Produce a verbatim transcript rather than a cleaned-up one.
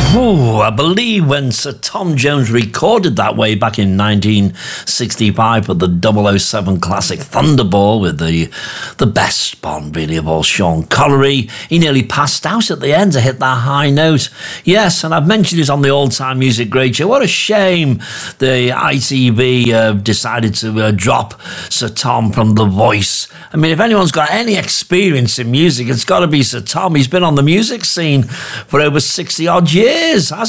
Oh, I believe when Sir Tom Jones recorded that way back in nineteen sixty-five for the double oh seven classic Thunderball with the the best Bond really of all, Sean Connery, he nearly passed out at the end to hit that high note. Yes, and I've mentioned it on the All Time Music Great Show. What a shame the I T V uh, decided to uh, drop Sir Tom from The Voice. I mean, if anyone's got any experience in music, it's got to be Sir Tom. He's been on the music scene for over sixty odd years, hasn't